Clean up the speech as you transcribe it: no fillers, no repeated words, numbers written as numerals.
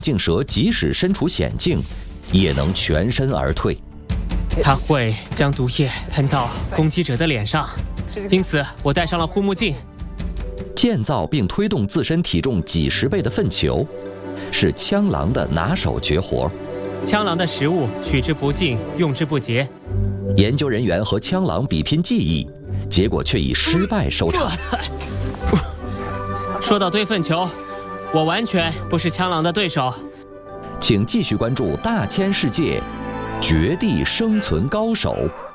镜蛇即使身处险境，也能全身而退。 它会将毒液喷到攻击者的脸上，因此我戴上了护目镜。 建造并推动自身体重几十倍的粪球，是枪狼的拿手绝活。 枪狼的食物取之不尽，用之不竭。 研究人员和枪狼比拼技艺，结果却以失败收场。 说到堆粪球，我完全不是枪狼的对手。 请继续关注大千世界，绝地生存高手。